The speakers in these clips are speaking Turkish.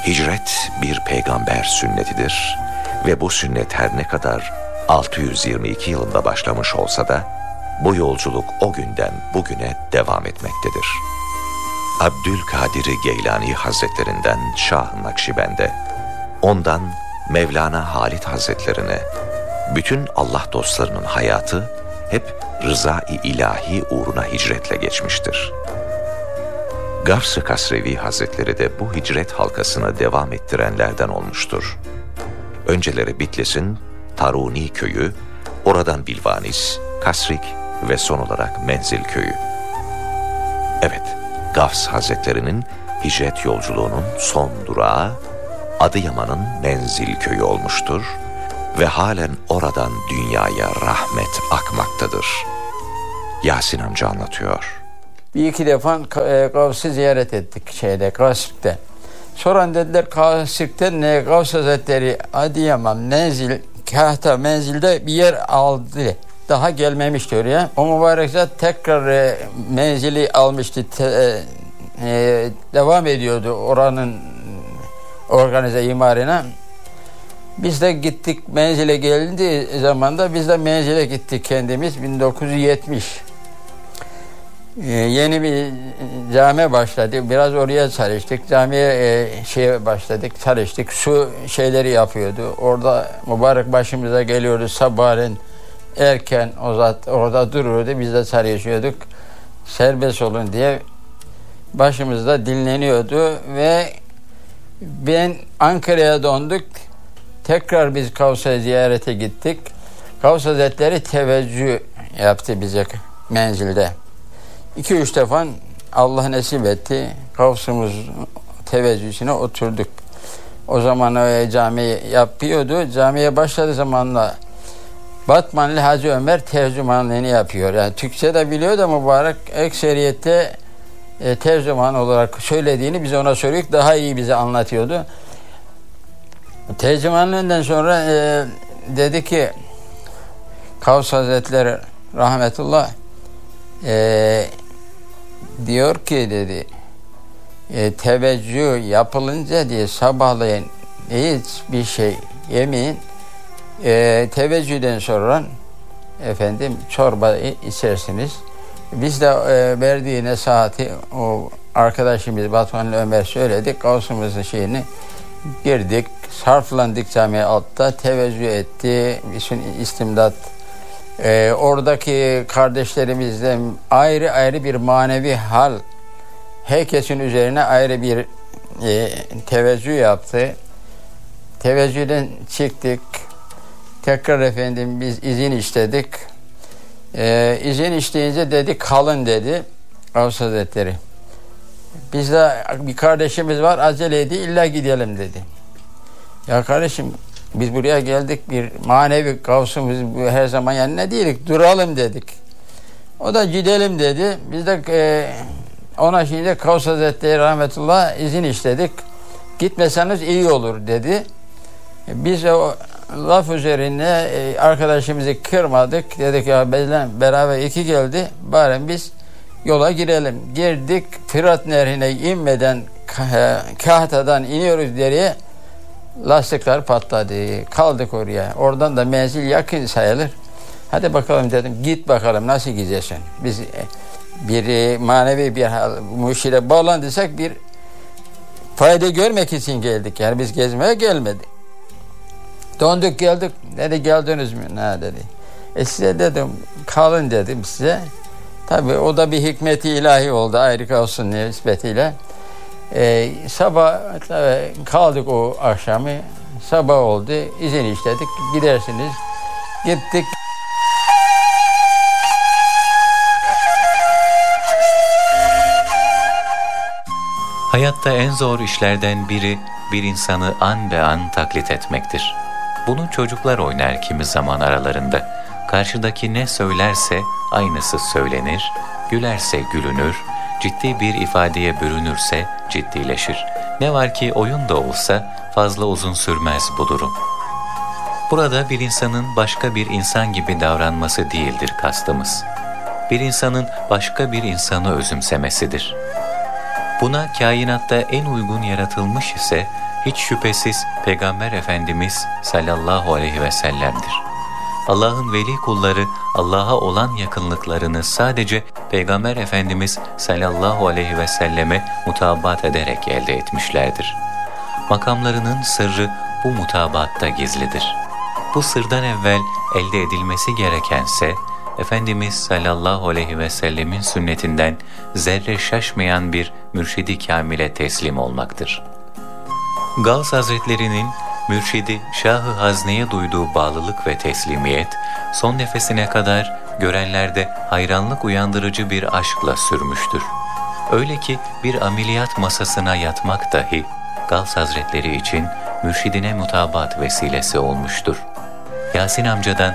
Hicret bir peygamber sünnetidir ve bu sünnet her ne kadar 622 yılında başlamış olsa da bu yolculuk o günden bugüne devam etmektedir. Abdülkadir Geylani Hazretlerinden Şah-ı Nakşibend'e, ondan Mevlana Halid Hazretlerine, bütün Allah dostlarının hayatı hep rıza-i ilahi uğruna hicretle geçmiştir. Gavs-ı Kasrevi Hazretleri de bu hicret halkasını devam ettirenlerden olmuştur. Önceleri Bitlis'in Taruni köyü, oradan Bilvanis, Kasrik ve son olarak Menzil köyü. Evet, Gavs Hazretleri'nin hicret yolculuğunun son durağı Adıyaman'ın Menzil köyü olmuştur ve halen oradan dünyaya rahmet akmaktadır. Yasin amca anlatıyor. Bir iki defa Gavs'ı ziyaret ettik Kasrik'te. Sonra dediler Kasrik'te Gavs Hazretleri Adıyaman, Menzil, Kahta Menzil'de bir yer aldı. Daha gelmemişti oraya. O mübarek zat tekrar menzili almıştı. Devam ediyordu oranın organize imarına. Biz de gittik, menzile geldiği zamanda biz de menzile gittik kendimiz 1970. Yeni bir cami başladık. Biraz oraya çalıştık. Camiye başladık, çalıştık. Su şeyleri yapıyordu. Orada mübarek başımıza geliyordu sabahleyin erken o zat orada dururdu. Biz de çalışıyorduk. Serbest olun diye başımızda dinleniyordu ve ben Ankara'ya döndük. Tekrar biz Kavs'a ziyarete gittik. Kavs Hazretleri teveccüh yaptı bize menzilde. 2-3 defa Allah nasip etti. Kavs'umuz teveccühüne oturduk. O zaman cami yapıyordu. Camiye başladığı zamanla Batmanlı Hacı Ömer tercümanlığını yapıyor. Yani Türkçe de biliyor da mübarek ekseriyette tercüman olarak söylediğini biz ona söylüyoruz. Daha iyi bize anlatıyordu. Tercümanlığından sonra dedi ki Kavs Hazretleri rahmetullah diyor ki dedi teveccüh yapılınca diye sabahleyin hiçbir şey yemeyin. Teveccühden sonra efendim çorba içersiniz. Biz de verdiğine saati o arkadaşımız Batmanlı Ömer söyledi. Kavs'umuzun şeyini girdik, sarflandık camiye altta, teveccüh etti, bütün istimdat. Oradaki kardeşlerimizden ayrı ayrı bir manevi hal, herkesin üzerine ayrı bir teveccüh yaptı. Teveccühden çıktık. Tekrar efendim biz izin istedik. İzin isteyince dedi kalın dedi Gavs Hazretleri. Bizde bir kardeşimiz var acele ediyor illa gidelim dedi. Ya kardeşim biz buraya geldik bir manevi Gavs'umuz her zaman yanına değilik duralım dedik. O da gidelim dedi. Biz de ona şimdi Gavs Hazretleri rahmetullah izin istedik. Gitmeseniz iyi olur dedi. Biz o laf üzerine arkadaşımızı kırmadık. Dedik ya beraber iki geldi. Bari biz yola girelim. Girdik. Fırat Nehri'ne inmeden Kahta'dan iniyoruz deriye. Lastikler patladı. Kaldık oraya. Oradan da menzil yakın sayılır. Hadi bakalım dedim. Git bakalım nasıl gideceksin. Biz bir manevi bir müşire bağlandıysak bir fayda görmek için geldik. Yani biz gezmeye gelmedik. Döndük geldik. Dedi geldiniz mi? Ne dedi. Size dedim kalın dedim size. Tabii o da bir hikmeti ilahi oldu ayrı olsun nispetiyle. Sabah kaldık o akşamı. Sabah oldu. İzin istedik. Gidersiniz. Gittik. Hayatta en zor işlerden biri bir insanı an be an taklit etmektir. Bunu çocuklar oynar kimi zaman aralarında. Karşıdaki ne söylerse aynısı söylenir, gülerse gülünür, ciddi bir ifadeye bürünürse ciddileşir. Ne var ki oyun da olsa fazla uzun sürmez bu durum. Burada bir insanın başka bir insan gibi davranması değildir kastımız. Bir insanın başka bir insanı özümsemesidir. Buna kainatta en uygun yaratılmış ise hiç şüphesiz Peygamber Efendimiz sallallahu aleyhi ve sellem'dir. Allah'ın veli kulları Allah'a olan yakınlıklarını sadece Peygamber Efendimiz sallallahu aleyhi ve selleme mutabaat ederek elde etmişlerdir. Makamlarının sırrı bu mutabatta gizlidir. Bu sırdan evvel elde edilmesi gerekense Efendimiz sallallahu aleyhi ve sellemin sünnetinden zerre şaşmayan bir mürşidi kamile teslim olmaktır. Gavs Hazretlerinin mürşidi Şah-ı Hazne'ye duyduğu bağlılık ve teslimiyet, son nefesine kadar görenlerde hayranlık uyandırıcı bir aşkla sürmüştür. Öyle ki bir ameliyat masasına yatmak dahi Gavs Hazretleri için mürşidine mutabaat vesilesi olmuştur. Yasin amcadan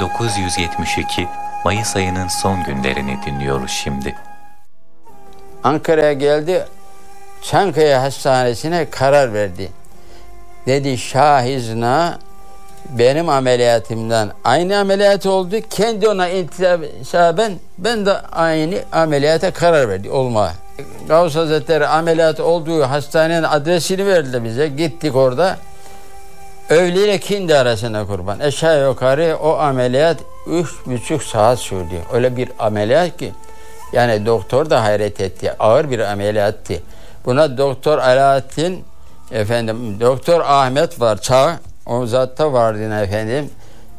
1972 Mayıs ayının son günlerini dinliyoruz şimdi. Ankara'ya geldi, Çankaya Hastanesi'ne karar verdi. Dedi Şahizna benim ameliyatımdan aynı ameliyat oldu. Kendi ona intisaben ben de aynı ameliyata karar verdi olma. Gavs Hazretleri ameliyat olduğu hastanenin adresini verdi bize. Gittik orada. Öğle ile ikindi arasında kurban. Aşağı yukarı o ameliyat 3,5 saat sürdü. Öyle bir ameliyat ki yani doktor da hayret etti. Ağır bir ameliyattı. Buna Doktor Alaaddin Doktor Ahmet var. O zatta vardı efendim.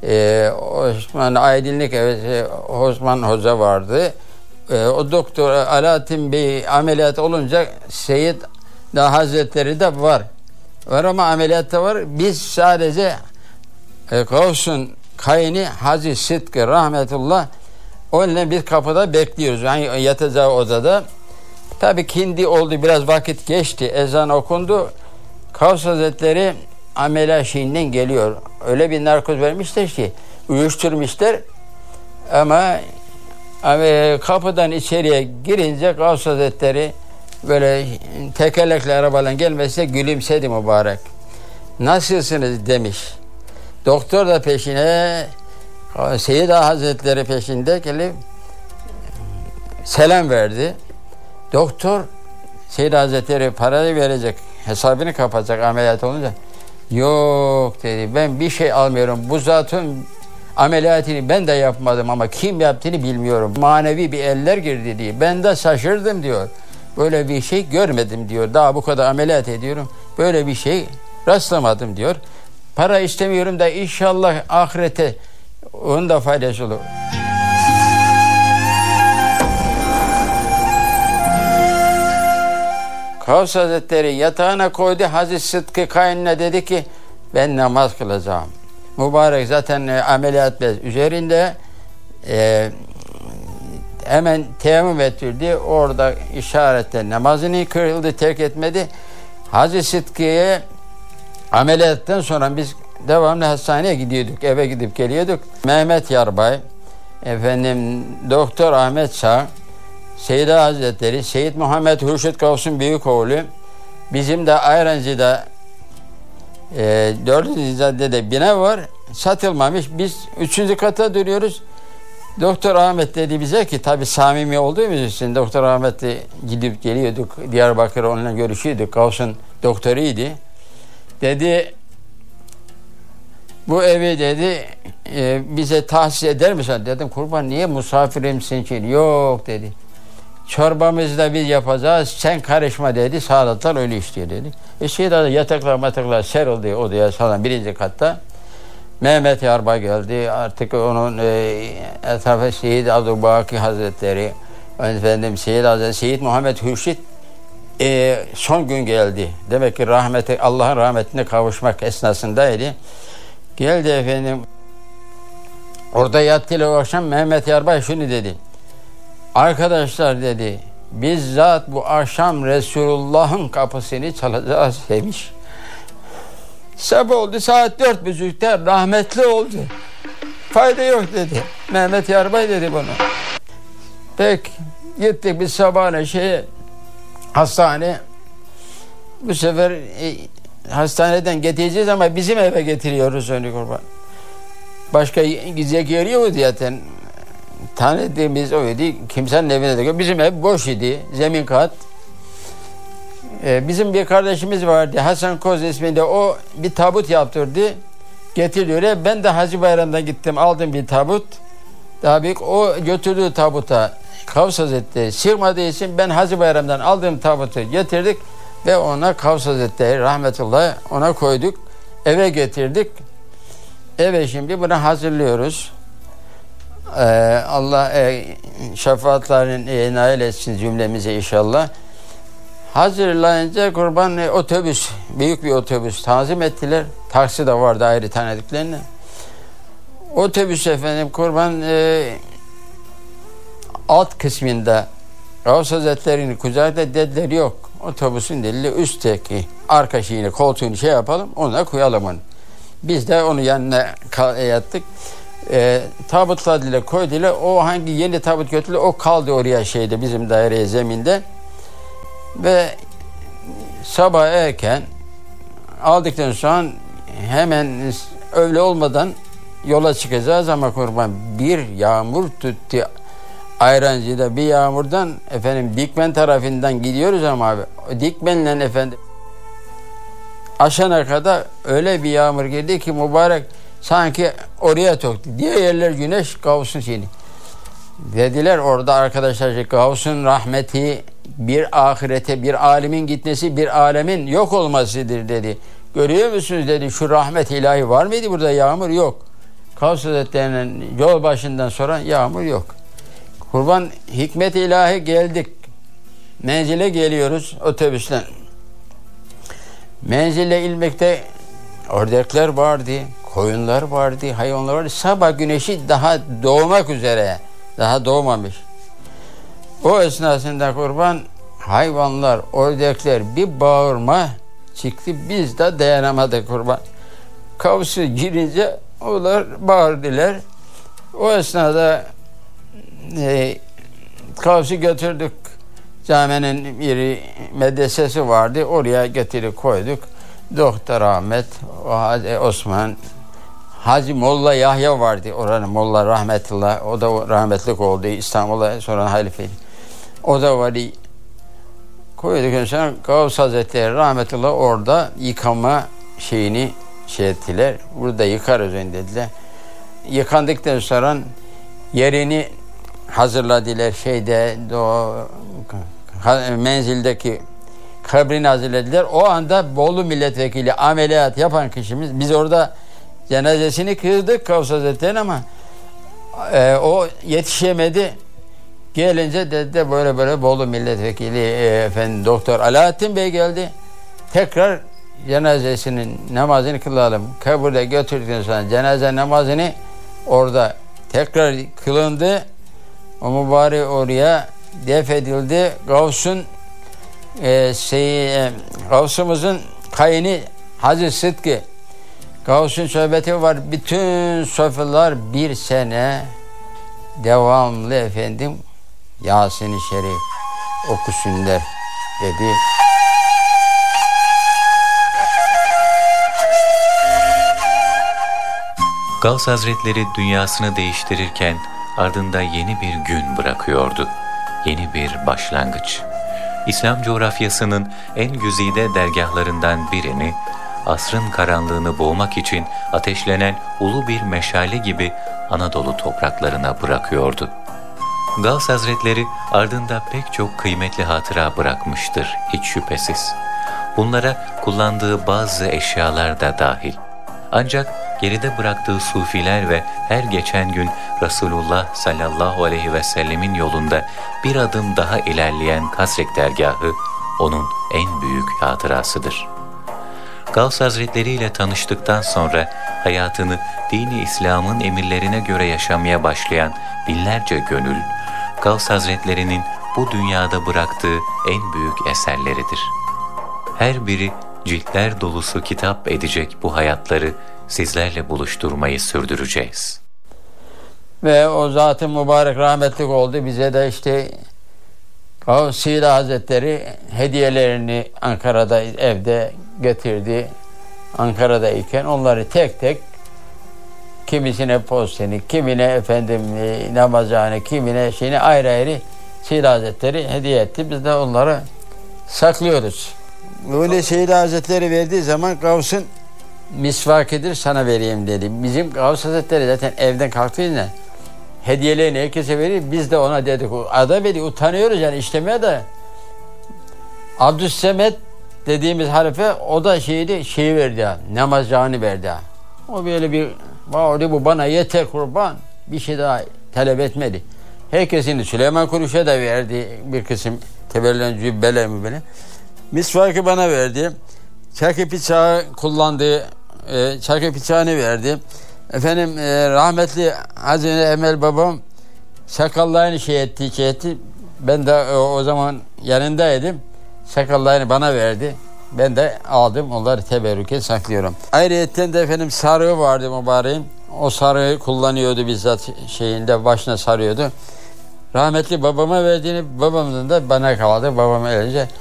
Osman Aydınlık Osman Hoca vardı. O Doktor Alaaddin Bey ameliyat olunca Seyyid Hazretleri de var. Var ama ameliyatta var. Biz sadece Gavs'un kayını Hacı Sıtkı rahmetullah onunla biz kapıda bekliyoruz. Yani yatacağı odada. Tabii kindi oldu. Biraz vakit geçti. Ezan okundu. Gavs Hazretleri ameliyat şeyinden geliyor. Öyle bir narkoz vermişler ki uyuşturmuşlar. Ama kapıdan içeriye girince Gavs Hazretleri böyle tekerlekli arabayla gelmese gülümsedi mübarek. Nasılsınız demiş. Doktor da peşine Seyyid Hazretleri peşinde gelip selam verdi. Doktor Seyyid Hazretleri parayı verecek, hesabını kapatacak ameliyat olunca. Yok dedi, ben bir şey almıyorum. Bu zatın ameliyatını ben de yapmadım ama kim yaptığını bilmiyorum. Manevi bir eller girdi diye. Ben de şaşırdım diyor. Böyle bir şey görmedim diyor. Daha bu kadar ameliyat ediyorum. Böyle bir şey rastlamadım diyor. Para istemiyorum da inşallah ahirete onun da faydası olur. Gavs Hazretleri yatağına koydu. Hazreti Sıtkı kayınına dedi ki ben namaz kılacağım. Mübarek zaten ameliyat bez üzerinde hemen teyemmüm ettirdi. Orada işaretle namazını kıldı, terk etmedi. Hazreti Sıtkı'ya ameliyattan sonra biz devamlı hastaneye gidiyorduk. Eve gidip geliyorduk. Mehmet Yarbay, Doktor Ahmet Şah, Seyyid Hazretleri, Seyyid Muhammed Hürşit Gavs'un büyük oğlu, bizim de Ayrancı'da 4. caddede bina var, satılmamış. Biz 3. kata duruyoruz. Doktor Ahmet dedi bize ki, tabi samimi olduğumuz için Doktor Ahmet'le gidip geliyorduk. Diyarbakır'a onunla görüşüyorduk. Gavs'un doktoruydu. Dedi, bu evi dedi bize tahsis eder misin? Dedim kurban niye misafirimsin ki? Yok dedi. Çorbamızı da biz yapacağız. Sen karışma dedi. Sağlıklar öyle istiyor dedi. Yataklar serildi odaya salon 1. katta. Mehmet Yarbay geldi. Artık onun etrafı Seyyid Abdülbaki Hazretleri, Seyyid Hazretleri, Seyyid Muhammed Hürşit son gün geldi. Demek ki Allah'ın rahmetine kavuşmak esnasındaydı. Geldi efendim. Orada yattılar o akşam. Mehmet Yarbay şunu dedi. Arkadaşlar dedi, bizzat bu akşam Resulullah'ın kapısını çalacağız demiş. Sabah oldu, saat 4.30'da rahmetli oldu. Fayda yok dedi. Mehmet Yarbay dedi bunu. Peki gittik biz sabahleyin hastane. Bu sefer hastaneden getireceğiz ama bizim eve getiriyoruz onu kurban. Başka gidecek yeri yok zaten. Tanıdığımız oydu. Kimsenin evine de yok. Bizim ev boş idi. Zemin kat. Bizim bir kardeşimiz vardı, Hasan Koz isminde. O bir tabut yaptırdı, getiriyor. Ben de Hacı Bayram'da gittim, aldım bir tabut. Daha büyük. O götürdüğü tabuta Kavs Hazretleri sığmadığı için ben Hacı Bayram'dan aldığım tabutu getirdik ve ona Kavs Hazretleri rahmetullah ona koyduk. Eve getirdik. Eve şimdi bunu hazırlıyoruz. Allah şefaatlerini nail etsin cümlemize inşallah. Hazırlayınca kurban otobüs, büyük bir otobüs tanzim ettiler. Taksi de vardı ayrı tanıdıklarına. Otobüs efendim kurban alt kısmında Gavs Hazretleri'nin kucağında dediler yok. Otobüsün dediler üstteki arka şeyini koltuğunu şey yapalım ona koyalım onu. Biz de onun yanına yattık. Tabutladılar koydular. O hangi yeni tabut götürdüler o kaldı oraya şeyde bizim daireye zeminde. Ve sabah erken aldıktan sonra hemen öğle olmadan yola çıkacağız ama kurban bir yağmur tuttu. Ayrancı'da bir yağmurdan efendim Dikmen tarafından gidiyoruz ama abi Dikmen'le efendim aşana kadar öyle bir yağmur girdi ki mübarek sanki oraya toktu. Diğer yerler güneş Gavs'un şeyini. Dediler orada arkadaşlar Gavs'un rahmeti bir ahirete bir alimin gitmesi bir alemin yok olmasıdır dedi. Görüyor musunuz dedi şu rahmet ilahi var mıydı burada yağmur yok. Gavs Hazretleri'nin yol başından sonra yağmur yok. Kurban hikmet ilahi geldik. Menzile geliyoruz otobüsle. Menzile ilmekte ördekler vardı, koyunlar vardı, hayvanlar vardı. Sabah güneşi daha doğmak üzere. Daha doğmamış. O esnasında kurban hayvanlar, ördekler bir bağırma çıktı. Biz de dayanamadık kurban. Kavsu girince onlar bağırdılar. O esnada Kavsu götürdük. Caminin bir medresesi vardı. Oraya getirip koyduk. Doktor Ahmet, Osman, Hacı Molla Yahya vardı. Oranın Molla rahmetullah. O da rahmetlik oldu. İstanbul'a sonra halifeydi. O da vardı. Koyduk sonra Gavs Hazretleri rahmetullah orada yıkama şeyini şey ettiler. Burada yıkarız dediler. Yıkandıktan sonra yerini hazırladılar şeyde menzildeki kabrini hazırladılar. O anda Bolu milletvekili ameliyat yapan kişimiz biz orada cenazesini kıldık Gavs Hazretleri'nin ama o yetişemedi. Gelince dedi böyle Bolu milletvekili efendim Doktor Alaaddin Bey geldi. Tekrar cenazesinin namazını kılalım. Kabirde götürdükten sonra cenaze namazını orada tekrar kılındı. O mübarek oraya defedildi. Gavs'umuzun kayını Hacı Sıtkı. Gavs'un sohbeti var. Bütün sofralar bir sene devamlı efendim Yasin-i Şerif okusunlar dedi. Gavs Hazretleri dünyasını değiştirirken ardında yeni bir gün bırakıyordu. Yeni bir başlangıç. İslam coğrafyasının en güzide dergahlarından birini, asrın karanlığını boğmak için ateşlenen ulu bir meşale gibi Anadolu topraklarına bırakıyordu. Gavs Hazretleri ardında pek çok kıymetli hatıra bırakmıştır hiç şüphesiz. Bunlara kullandığı bazı eşyalar da dahil. Ancak geride bıraktığı sufiler ve her geçen gün Resulullah sallallahu aleyhi ve sellemin yolunda bir adım daha ilerleyen Kasrek dergahı onun en büyük hatırasıdır. Gavs Hazretleri ile tanıştıktan sonra hayatını dini İslam'ın emirlerine göre yaşamaya başlayan binlerce gönül, Gavs Hazretleri'nin bu dünyada bıraktığı en büyük eserleridir. Her biri ciltler dolusu kitap edecek bu hayatları sizlerle buluşturmayı sürdüreceğiz. Ve o zat-ı mübarek rahmetlik oldu. Bize de işte Sîle Hazretleri hediyelerini Ankara'da evde getirdi. Ankara'dayken onları tek tek kimisine posteni, kimine efendim namazhane, kimine şeyini ayrı ayrı Sîle Hazretleri hediye etti. Biz de onları saklıyoruz. Öyle Seyyid Hazretleri verdiği zaman Gavs'ın misvakidir sana vereyim dedi. Bizim Gavs Hazretleri zaten evden kalktığında hediyelerini herkese verir. Biz de ona dedik. Ada veri utanıyoruz yani işlemeye de. Abdüssemet dediğimiz harife o da şeyi verdi ha. Namaz canı verdi ha. O böyle bir bağırdı, bu bana yeter kurban. Bir şey daha talep etmedi. Herkesin Süleyman Kuruş'a da verdi bir kısım tebellen cübbeler mi böyle. Misvakı bana verdi. Çakı bıçağı kullandığı çakı bıçağını verdi. Efendim rahmetli Hazine Emel babam sakallarını şey etti. Ben de o zaman yanındaydım. Sakallarını bana verdi. Ben de aldım. Onları teberrüke saklıyorum. Ayrıyetten de efendim sarığı vardı mübareğin. O sarığı kullanıyordu bizzat şeyinde başına sarıyordu. Rahmetli babama verdiğini babamdan da bana kaldı. Babam elince